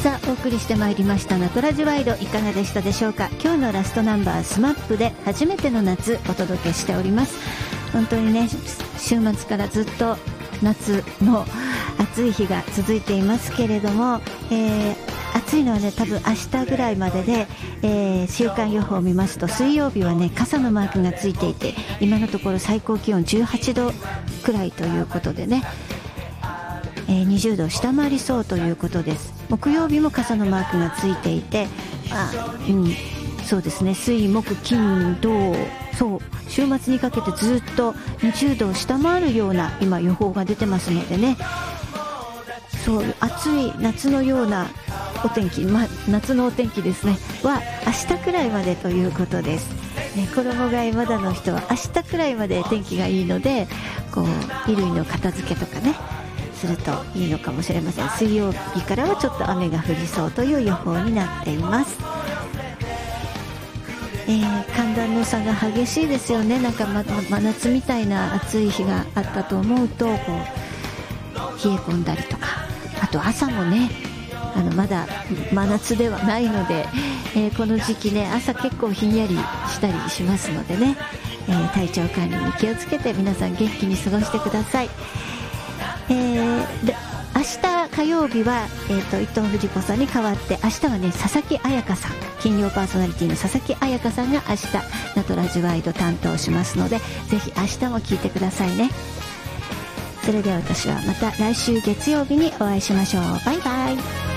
さあお送りしてまいりましたナトラジワイド、いかがでしたでしょうか。今日のラストナンバー、スマップで初めての夏お届けしております。本当にね、週末からずっと夏の暑い日が続いていますけれども、暑いのはね多分明日ぐらいまでで、週間予報を見ますと水曜日はね傘のマークがついていて、今のところ最高気温18度くらいということでね、20度を下回りそうということです。木曜日も傘のマークがついていて、そうですね、水木金土、そう週末にかけてずっと20度を下回るような今予報が出てますのでね、そう暑い夏のようなお天気、夏のお天気ですねは明日くらいまでということです、ね、衣替えまだの人は明日くらいまで天気がいいので、こう衣類の片付けとかねするといいのかもしれません。水曜日からはちょっと雨が降りそうという予報になっています。寒暖の差が激しいですよね。なんか真夏みたいな暑い日があったと思うと、こう冷え込んだりとか、あと朝もねまだ真夏ではないので、この時期ね朝結構ひんやりしたりしますのでね、体調管理に気をつけて皆さん元気に過ごしてください。で明日火曜日は、伊藤藤子さんに代わって、明日はね佐々木彩香さん、金曜パーソナリティの佐々木彩香さんが明日ナトラジワイド担当しますので、ぜひ明日も聞いてくださいね。それでは私はまた来週月曜日にお会いしましょう。バイバイ。